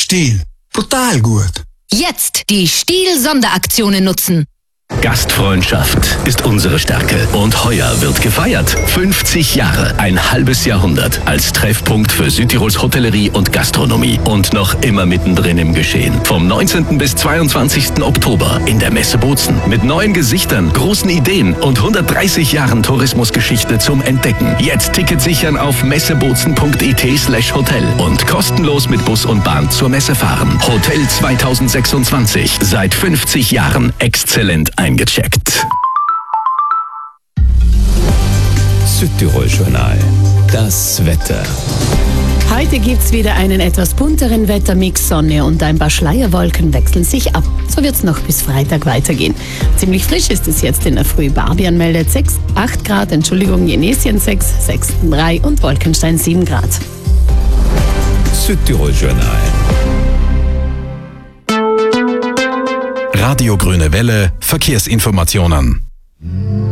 Stiel. Brutal gut. Jetzt die Stiel-Sonderaktionen nutzen. Gastfreundschaft ist unsere Stärke und heuer wird gefeiert. 50 Jahre, ein halbes Jahrhundert als Treffpunkt für Südtirols Hotellerie und Gastronomie und noch immer mittendrin im Geschehen. Vom 19. bis 22. Oktober in der Messe Bozen mit neuen Gesichtern, großen Ideen und 130 Jahren Tourismusgeschichte zum Entdecken. Jetzt Ticket sichern auf messebozen.it/hotel und kostenlos mit Bus und Bahn zur Messe fahren. Hotel 2026, seit 50 Jahren exzellent eingecheckt. Südtirol-Journal. Das Wetter. Heute gibt's wieder einen etwas bunteren Wettermix. Sonne und ein paar Schleierwolken wechseln sich ab. So wird's noch bis Freitag weitergehen. Ziemlich frisch ist es jetzt in der Früh. Barbian meldet 8 Grad, Jenesien 6, Sexten 3 und Wolkenstein 7 Grad. Südtirol-Journal. Radio Grüne Welle, Verkehrsinformationen.